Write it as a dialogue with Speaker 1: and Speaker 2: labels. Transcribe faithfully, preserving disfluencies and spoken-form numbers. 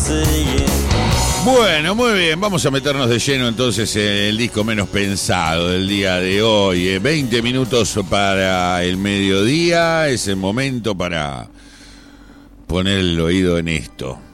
Speaker 1: Bueno, muy bien, vamos a meternos de lleno entonces en el disco menos pensado del día de hoy. Eh, veinte minutos para el mediodía, es el momento para poner el oído en esto.